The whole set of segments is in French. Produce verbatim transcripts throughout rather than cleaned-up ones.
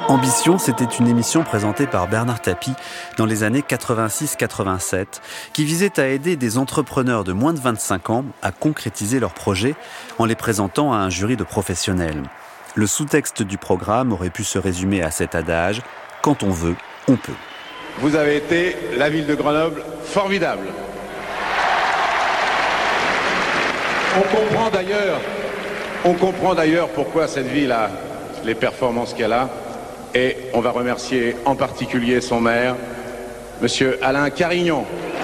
Ambition, c'était une émission présentée par Bernard Tapie dans les années quatre-vingt-six quatre-vingt-sept qui visait à aider des entrepreneurs de moins de vingt-cinq ans à concrétiser leurs projets en les présentant à un jury de professionnels. Le sous-texte du programme aurait pu se résumer à cet adage « Quand on veut, on peut ». Vous avez été, la ville de Grenoble, formidable. On comprend d'ailleurs, on comprend d'ailleurs pourquoi cette ville a les performances qu'elle a. Et on va remercier en particulier son maire, Monsieur Alain Carignon.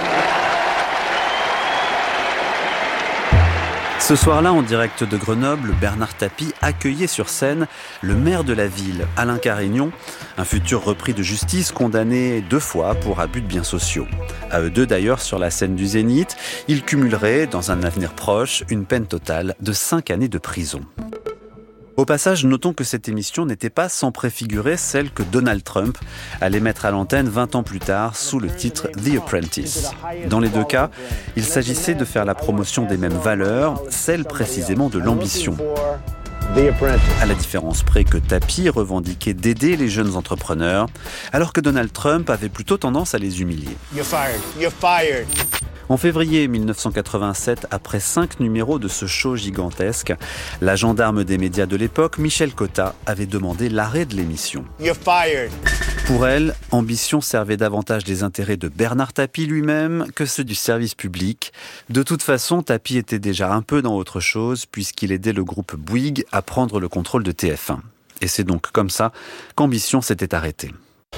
Ce soir-là, en direct de Grenoble, Bernard Tapie accueillait sur scène le maire de la ville, Alain Carignon, un futur repris de justice condamné deux fois pour abus de biens sociaux. À eux deux d'ailleurs, sur la scène du Zénith, ils cumuleraient, dans un avenir proche, une peine totale de cinq années de prison. Au passage, notons que cette émission n'était pas sans préfigurer celle que Donald Trump allait mettre à l'antenne vingt ans plus tard sous le titre The Apprentice. Dans les deux cas, il s'agissait de faire la promotion des mêmes valeurs, celle précisément de l'ambition. À la différence près que Tapie revendiquait d'aider les jeunes entrepreneurs, alors que Donald Trump avait plutôt tendance à les humilier. You're fired. You're fired. En février mille neuf cent quatre-vingt-sept, après cinq numéros de ce show gigantesque, la gendarme des médias de l'époque, Michel Cotta, avait demandé l'arrêt de l'émission. You're fired. Pour elle, Ambition servait davantage des intérêts de Bernard Tapie lui-même que ceux du service public. De toute façon, Tapie était déjà un peu dans autre chose, puisqu'il aidait le groupe Bouygues à prendre le contrôle de T F un. Et c'est donc comme ça qu'Ambition s'était arrêtée.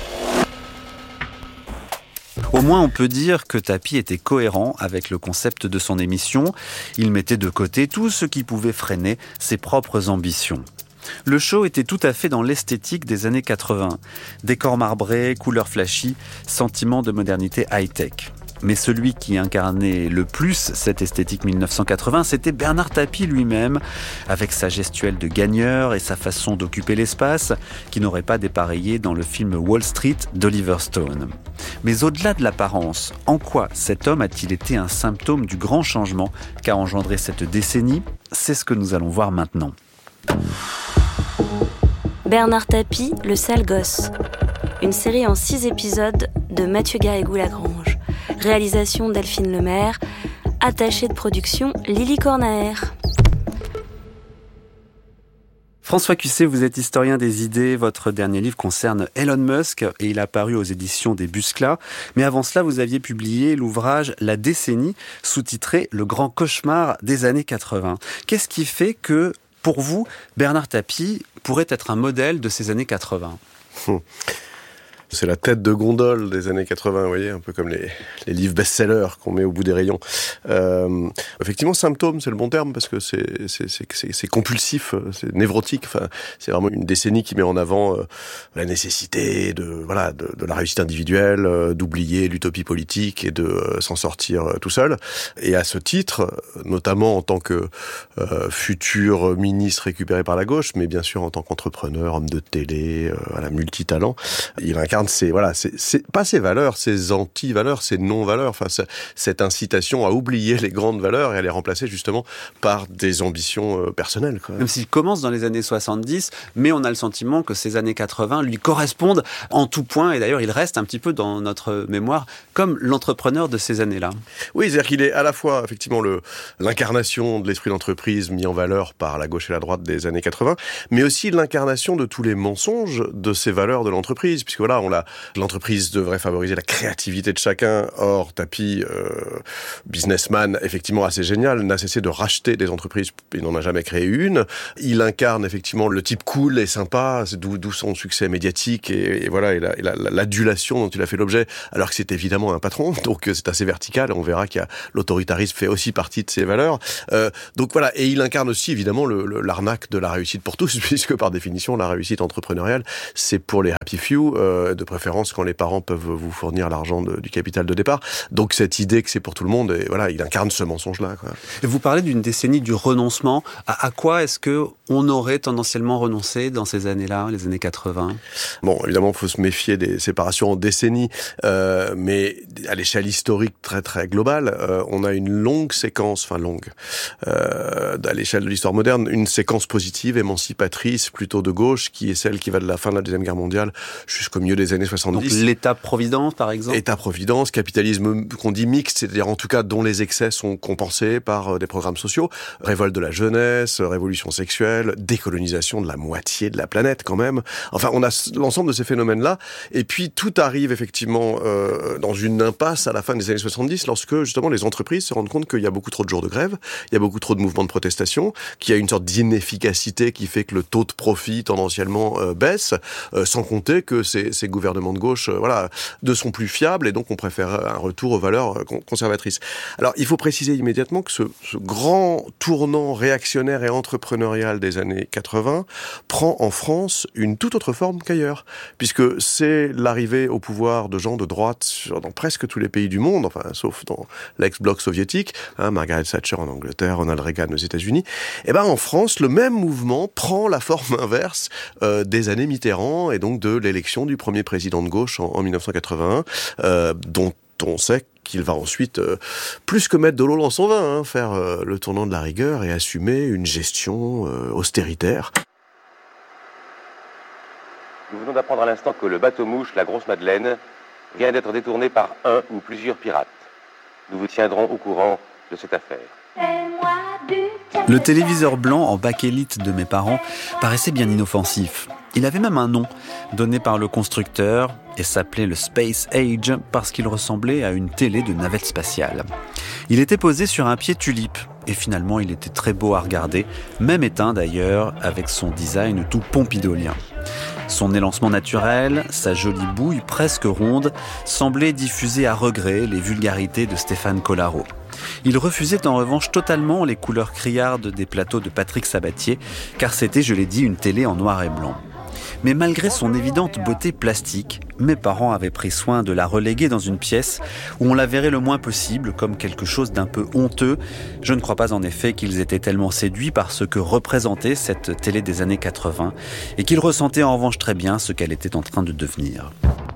Au moins, on peut dire que Tapie était cohérent avec le concept de son émission. Il mettait de côté tout ce qui pouvait freiner ses propres ambitions. Le show était tout à fait dans l'esthétique des années quatre-vingts. Décors marbrés, couleurs flashy, sentiment de modernité high-tech. Mais celui qui incarnait le plus cette esthétique mille neuf cent quatre-vingts, c'était Bernard Tapie lui-même, avec sa gestuelle de gagneur et sa façon d'occuper l'espace, qui n'aurait pas dépareillé dans le film Wall Street d'Oliver Stone. Mais au-delà de l'apparence, en quoi cet homme a-t-il été un symptôme du grand changement qu'a engendré cette décennie ? C'est ce que nous allons voir maintenant. Bernard Tapie, le sale gosse. Une série en six épisodes de Mathieu Garrigou-Lagrange. Réalisation Delphine Lemaire. Attachée de production Lily Cornaer. François Cusset, vous êtes historien des idées. Votre dernier livre concerne Elon Musk et il a paru aux éditions des Buscla. Mais avant cela, vous aviez publié l'ouvrage La décennie, sous-titré Le grand cauchemar des années quatre-vingts. Qu'est-ce qui fait que, pour vous, Bernard Tapie pourrait être un modèle de ces années quatre-vingts ? hum. C'est la tête de gondole des années quatre-vingts, vous voyez, un peu comme les, les livres best-sellers qu'on met au bout des rayons. Euh, effectivement, symptôme, c'est le bon terme, parce que c'est, c'est, c'est, c'est, c'est compulsif, c'est névrotique. Enfin, c'est vraiment une décennie qui met en avant euh, la nécessité de, voilà, de, de la réussite individuelle, euh, d'oublier l'utopie politique et de euh, s'en sortir euh, tout seul. Et à ce titre, notamment en tant que euh, futur ministre récupéré par la gauche, mais bien sûr en tant qu'entrepreneur, homme de télé, euh, voilà, multitalent, il incarne C'est voilà, c'est, c'est pas ces valeurs, ces anti-valeurs, ces non-valeurs, enfin c'est, cette incitation à oublier les grandes valeurs et à les remplacer justement par des ambitions euh, personnelles. Quoi. Même s'il commence dans les années soixante-dix, mais on a le sentiment que ces années quatre-vingts lui correspondent en tout point, et d'ailleurs il reste un petit peu dans notre mémoire comme l'entrepreneur de ces années-là. Oui, c'est-à-dire qu'il est à la fois effectivement le, l'incarnation de l'esprit d'entreprise mis en valeur par la gauche et la droite des années quatre-vingts, mais aussi l'incarnation de tous les mensonges de ces valeurs de l'entreprise, puisque voilà, on l'a, l'entreprise devrait favoriser la créativité de chacun. Or, Tapie, euh, businessman effectivement assez génial, n'a cessé de racheter des entreprises, il n'en a jamais créé une. Il incarne effectivement le type cool et sympa, c'est d'où, d'où son succès médiatique et, et voilà, et, la, et la, l'adulation dont il a fait l'objet, alors que c'est évidemment un patron, donc c'est assez vertical. On verra qu'il y a l'autoritarisme fait aussi partie de ses valeurs. Euh, donc voilà, et il incarne aussi évidemment le, le, l'arnaque de la réussite pour tous, puisque par définition la réussite entrepreneuriale c'est pour les happy few. Euh, de préférence quand les parents peuvent vous fournir l'argent de, du capital de départ. Donc cette idée que c'est pour tout le monde, et voilà, il incarne ce mensonge-là, quoi. Vous parlez d'une décennie du renoncement. À, à quoi est-ce que on aurait tendanciellement renoncé dans ces années-là, les années quatre-vingts ? Bon, évidemment, il faut se méfier des séparations en décennies, euh, mais à l'échelle historique très très globale, euh, on a une longue séquence, enfin longue, euh, à l'échelle de l'histoire moderne, une séquence positive, émancipatrice, plutôt de gauche, qui est celle qui va de la fin de la Deuxième Guerre mondiale jusqu'au milieu des années soixante-dix. Donc l'État-providence, par exemple ? État-providence, capitalisme qu'on dit mixte, c'est-à-dire en tout cas dont les excès sont compensés par des programmes sociaux, révolte de la jeunesse, révolution sexuelle, décolonisation de la moitié de la planète quand même. Enfin, on a l'ensemble de ces phénomènes-là, et puis tout arrive effectivement euh, dans une impasse à la fin des années soixante-dix, lorsque justement les entreprises se rendent compte qu'il y a beaucoup trop de jours de grève, il y a beaucoup trop de mouvements de protestation, qu'il y a une sorte d'inefficacité qui fait que le taux de profit tendanciellement euh, baisse, euh, sans compter que ces, ces gouvernements de gauche, euh, voilà, ne sont plus fiables, et donc on préfère un retour aux valeurs euh, conservatrices. Alors, il faut préciser immédiatement que ce, ce grand tournant réactionnaire et entrepreneurial des années quatre-vingts prend en France une toute autre forme qu'ailleurs, puisque c'est l'arrivée au pouvoir de gens de droite sur, dans presque tous les pays du monde, enfin, sauf dans l'ex-bloc soviétique, hein, Margaret Thatcher en Angleterre, Ronald Reagan aux États-Unis. Et ben, en France, le même mouvement prend la forme inverse euh, des années Mitterrand, et donc de l'élection du premier président de gauche en, en dix-neuf cent quatre-vingt-un, euh, dont on sait qu'il va ensuite, euh, plus que mettre de l'eau dans son vin, hein, faire euh, le tournant de la rigueur et assumer une gestion euh, austéritaire. Nous venons d'apprendre à l'instant que le bateau-mouche, la Grosse Madeleine, vient d'être détourné par un ou plusieurs pirates. Nous vous tiendrons au courant de cette affaire. Le téléviseur blanc en bakélite de mes parents paraissait bien inoffensif. Il avait même un nom, donné par le constructeur, et s'appelait le Space Age parce qu'il ressemblait à une télé de navette spatiale. Il était posé sur un pied tulipe, et finalement il était très beau à regarder, même éteint d'ailleurs, avec son design tout pompidolien. Son élancement naturel, sa jolie bouille presque ronde, semblait diffuser à regret les vulgarités de Stéphane Collaro. Il refusait en revanche totalement les couleurs criardes des plateaux de Patrick Sabatier, car c'était, je l'ai dit, une télé en noir et blanc. Mais malgré son évidente beauté plastique, mes parents avaient pris soin de la reléguer dans une pièce où on la verrait le moins possible, comme quelque chose d'un peu honteux. Je ne crois pas en effet qu'ils étaient tellement séduits par ce que représentait cette télé des années quatre-vingts, et qu'ils ressentaient en revanche très bien ce qu'elle était en train de devenir.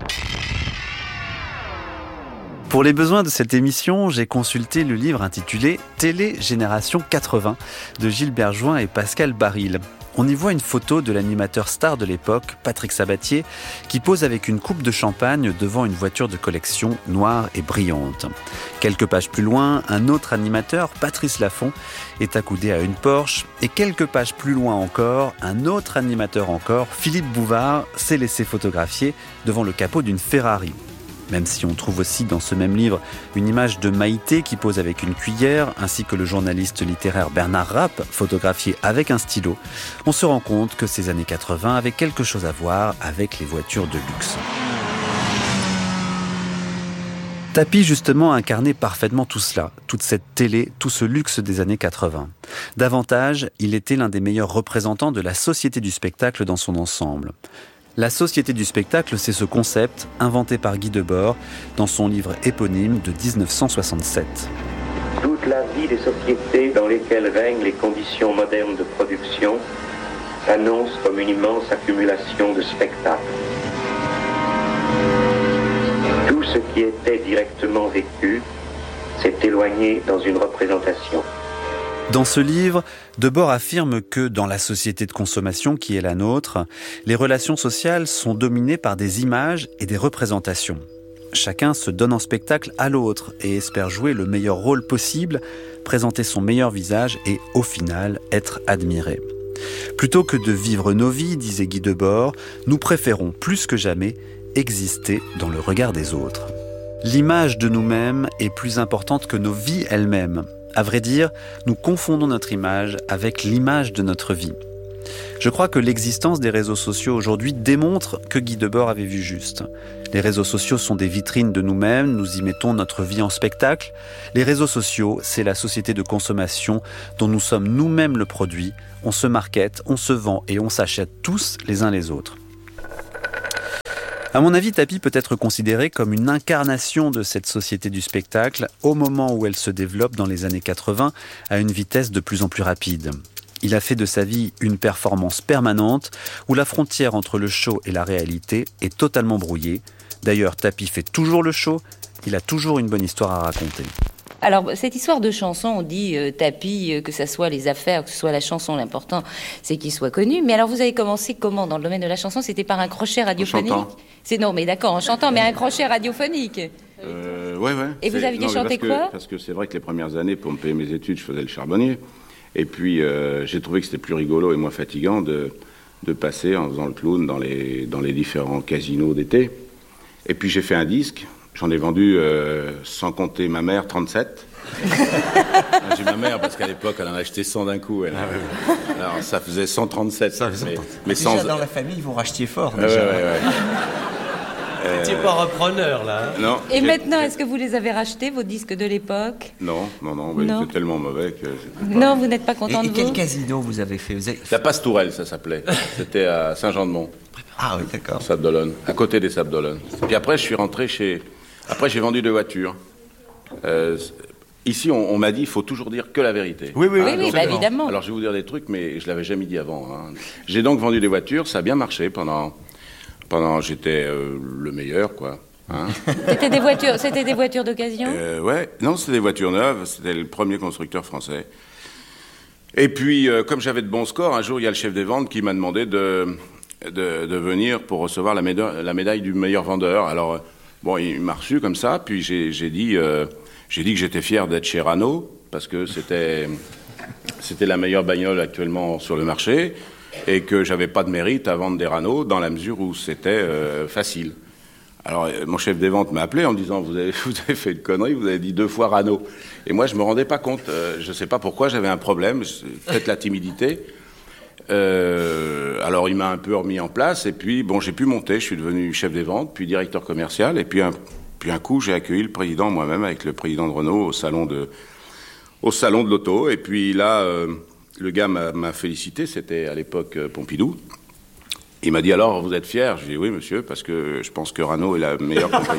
Pour les besoins de cette émission, j'ai consulté le livre intitulé « Télé Génération quatre-vingts » de Gilles Berjoin et Pascal Baril. On y voit une photo de l'animateur star de l'époque, Patrick Sabatier, qui pose avec une coupe de champagne devant une voiture de collection noire et brillante. Quelques pages plus loin, un autre animateur, Patrice Laffont, est accoudé à une Porsche. Et quelques pages plus loin encore, un autre animateur encore, Philippe Bouvard, s'est laissé photographier devant le capot d'une Ferrari. Même si on trouve aussi dans ce même livre une image de Maïté qui pose avec une cuillère, ainsi que le journaliste littéraire Bernard Rapp, photographié avec un stylo, on se rend compte que ces années quatre-vingts avaient quelque chose à voir avec les voitures de luxe. Tapi, justement, incarnait parfaitement tout cela, toute cette télé, tout ce luxe des années quatre-vingts. Davantage, il était l'un des meilleurs représentants de la société du spectacle dans son ensemble. La société du spectacle, c'est ce concept inventé par Guy Debord dans son livre éponyme de dix-neuf cent soixante-sept. Toute la vie des sociétés dans lesquelles règnent les conditions modernes de production s'annonce comme une immense accumulation de spectacles. Tout ce qui était directement vécu s'est éloigné dans une représentation. Dans ce livre, Debord affirme que dans la société de consommation qui est la nôtre, les relations sociales sont dominées par des images et des représentations. Chacun se donne en spectacle à l'autre et espère jouer le meilleur rôle possible, présenter son meilleur visage et, au final, être admiré. Plutôt que de vivre nos vies, disait Guy Debord, nous préférons plus que jamais exister dans le regard des autres. L'image de nous-mêmes est plus importante que nos vies elles-mêmes. À vrai dire, nous confondons notre image avec l'image de notre vie. Je crois que l'existence des réseaux sociaux aujourd'hui démontre que Guy Debord avait vu juste. Les réseaux sociaux sont des vitrines de nous-mêmes, nous y mettons notre vie en spectacle. Les réseaux sociaux, c'est la société de consommation dont nous sommes nous-mêmes le produit. On se markete, on se vend et on s'achète tous les uns les autres. À mon avis, Tapi peut être considéré comme une incarnation de cette société du spectacle au moment où elle se développe dans les années quatre-vingts à une vitesse de plus en plus rapide. Il a fait de sa vie une performance permanente où la frontière entre le show et la réalité est totalement brouillée. D'ailleurs, Tapi fait toujours le show, il a toujours une bonne histoire à raconter. Alors, cette histoire de chanson, on dit euh, Tapi, euh, que ce soit les affaires, que ce soit la chanson, l'important, c'est qu'il soit connu. Mais alors, vous avez commencé comment dans le domaine de la chanson? C'était par un crochet radiophonique? En chantant. C'est non, mais d'accord, en chantant, mais un crochet radiophonique. Euh, ouais, ouais. Et vous C'est- aviez non, mais chanté parce quoi que, Parce que c'est vrai que les premières années, pour me payer mes études, je faisais le charbonnier. Et puis, euh, j'ai trouvé que c'était plus rigolo et moins fatigant de, de passer en faisant le clown dans les, dans les différents casinos d'été. Et puis, j'ai fait un disque. J'en ai vendu, euh, sans compter ma mère, trente-sept. J'ai ma mère, parce qu'à l'époque, elle en a acheté cent d'un coup. Elle. Alors, ça faisait cent trente-sept. Ça faisait mais, cent trente-sept. mais Déjà, sans... dans la famille, vous rachetiez fort, Ouais, déjà. ouais, ouais, ouais. Vous n'étiez pas repreneur, là. Hein. Non. Et j'ai- maintenant, j'ai- est-ce que vous les avez rachetés, vos disques de l'époque? Non, non, non, mais Non. ils étaient tellement mauvais que... c'était pas- Non, vous n'êtes pas Et, content et de quel vous? casino vous avez fait? Vous avez... La Pastourelle, ça s'appelait. C'était à Saint-Jean-de-Mont, Ah oui, d'accord. Sables d'Olonne, à côté des Sables d'Olonne. Puis après, je suis rentré chez... Après, j'ai vendu deux voitures. Euh, ici, on, on m'a dit, il faut toujours dire que la vérité. Oui, oui, Oui, oui, bah, évidemment. Alors, je vais vous dire des trucs, mais je l'avais jamais dit avant. Hein. J'ai donc vendu des voitures, ça a bien marché pendant... Pendant, j'étais euh, le meilleur, quoi. Hein. C'était des voitures, c'était des voitures d'occasion? Euh, ouais, non, c'était des voitures neuves, c'était le premier constructeur français. Et puis, euh, comme j'avais de bons scores, un jour, il y a le chef des ventes qui m'a demandé de, de, de venir pour recevoir la médaille, la médaille du meilleur vendeur. Alors, euh, bon, il m'a reçu comme ça, puis j'ai, j'ai dit, euh, j'ai dit que j'étais fier d'être chez Renault, parce que c'était, c'était la meilleure bagnole actuellement sur le marché, et que j'avais pas de mérite à vendre des Renault, dans la mesure où c'était euh, facile. Alors, euh, mon chef des ventes m'a appelé en me disant, vous avez, vous avez fait une connerie, vous avez dit deux fois Renault. Et moi, je me rendais pas compte. Euh, je sais pas pourquoi, j'avais un problème, c'est peut-être la timidité. Euh, alors, il m'a un peu remis en place, et puis, bon, j'ai pu monter, je suis devenu chef des ventes, puis directeur commercial, et puis un, puis un coup, j'ai accueilli le président moi-même, avec le président de Renault, au salon de, au salon de l'auto, et puis là, euh, le gars m'a, m'a félicité, c'était à l'époque euh, Pompidou. Il m'a dit, alors, vous êtes fier? Je lui ai dit, oui, monsieur, parce que je pense que Renault est la meilleure compagnie,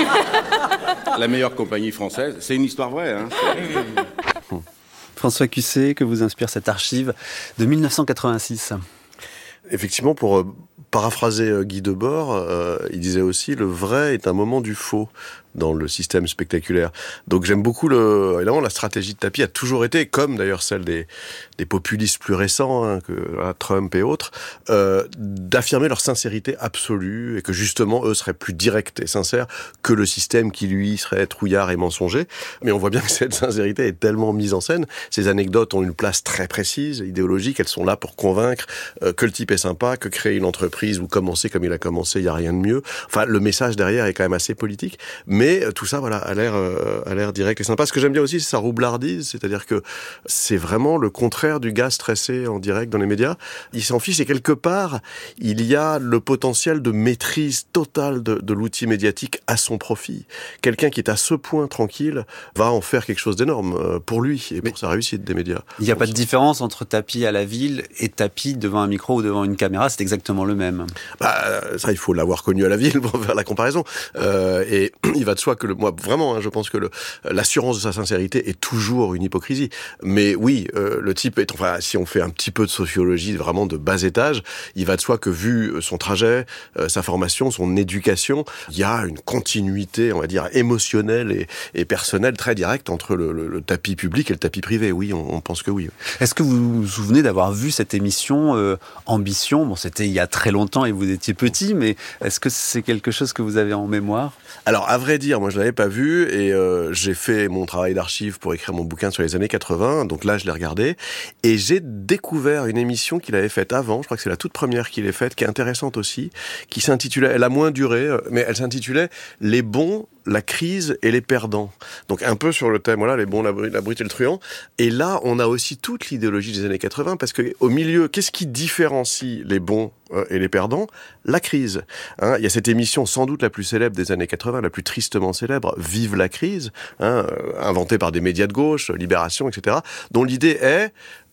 la meilleure compagnie française. C'est une histoire vraie, hein. C'est... François Cusset, que vous inspire cette archive de mille neuf cent quatre-vingt-six? Effectivement, pour euh, paraphraser euh, Guy Debord, euh, il disait aussi, le vrai est un moment du faux dans le système spectaculaire. Donc j'aime beaucoup le, évidemment, la stratégie de Tapi a toujours été, comme d'ailleurs celle des, des populistes plus récents, hein, que là, Trump et autres, euh, d'affirmer leur sincérité absolue et que justement eux seraient plus directs et sincères que le système qui lui serait trouillard et mensonger. Mais on voit bien que cette sincérité est tellement mise en scène. Ces anecdotes ont une place très précise, idéologique. Elles sont là pour convaincre euh, que le type est sympa, que créer une entreprise ou commencer comme il a commencé, il y a rien de mieux. Enfin, le message derrière est quand même assez politique. Mais Mais tout ça, voilà, a l'air, euh, a l'air direct et sympa. Ce que j'aime bien aussi, c'est sa roublardise, c'est-à-dire que c'est vraiment le contraire du gars stressé en direct dans les médias. Il s'en fiche et quelque part, il y a le potentiel de maîtrise totale de, de l'outil médiatique à son profit. Quelqu'un qui est à ce point tranquille va en faire quelque chose d'énorme euh, pour lui et pour Mais sa réussite des médias. Il n'y a pas de différence entre Tapi à la ville et Tapi devant un micro ou devant une caméra, c'est exactement le même. Bah, ça, il faut l'avoir connu à la ville pour faire la comparaison. Euh, et il va de soi que le, moi, vraiment, hein, je pense que le, l'assurance de sa sincérité est toujours une hypocrisie. Mais oui, euh, le type est, enfin, si on fait un petit peu de sociologie, vraiment de bas étage, il va de soi que vu son trajet, euh, sa formation, son éducation, il y a une continuité, on va dire, émotionnelle et, et personnelle très directe entre le, le, le tapis public et le tapis privé. Oui, on, on pense que oui. Est-ce que vous vous souvenez d'avoir vu cette émission euh, Ambition? Bon, c'était il y a très longtemps et vous étiez petit, mais est-ce que c'est quelque chose que vous avez en mémoire? Alors, à vrai dire, moi, je l'avais pas vu et euh, j'ai fait mon travail d'archive pour écrire mon bouquin sur les années quatre-vingts. Donc là, je l'ai regardé et j'ai découvert une émission qu'il avait faite avant. Je crois que c'est la toute première qu'il ait faite, qui est intéressante aussi, qui s'intitulait, elle a moins duré, mais elle s'intitulait « Les bons, la crise et les perdants ». Donc un peu sur le thème, voilà, les bons, la, la brute et le truand. Et là, on a aussi toute l'idéologie des années quatre-vingts, parce que au milieu, qu'est-ce qui différencie les bons euh, et les perdants? La crise. Hein, il y a cette émission sans doute la plus célèbre des années quatre-vingts, la plus tristement célèbre, Vive la crise, hein, euh, inventée par des médias de gauche, Libération, et cetera, dont l'idée est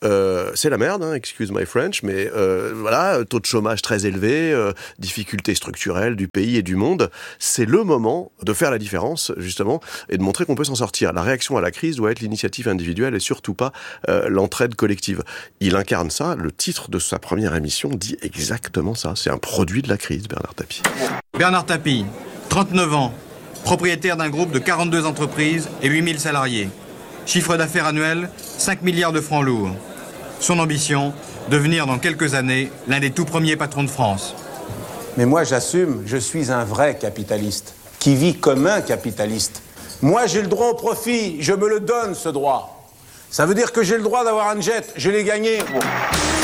euh, c'est la merde, hein, excuse my French, mais euh, voilà, taux de chômage très élevé, euh, difficultés structurelles du pays et du monde. C'est le moment de faire la différence, justement, et de montrer qu'on peut s'en sortir. La réaction à la crise doit être l'initiative individuelle et surtout pas euh, l'entraide collective. Il incarne ça, le titre de sa première émission dit exactement ça. C'est un produit de la crise, Bernard Tapie. Bernard Tapie, trente-neuf ans, propriétaire d'un groupe de quarante-deux entreprises et huit mille salariés. Chiffre d'affaires annuel, cinq milliards de francs lourds. Son ambition, devenir dans quelques années l'un des tout premiers patrons de France. Mais moi j'assume, je suis un vrai capitaliste, qui vit comme un capitaliste. Moi j'ai le droit au profit, je me le donne ce droit. Ça veut dire que j'ai le droit d'avoir un jet, je l'ai gagné.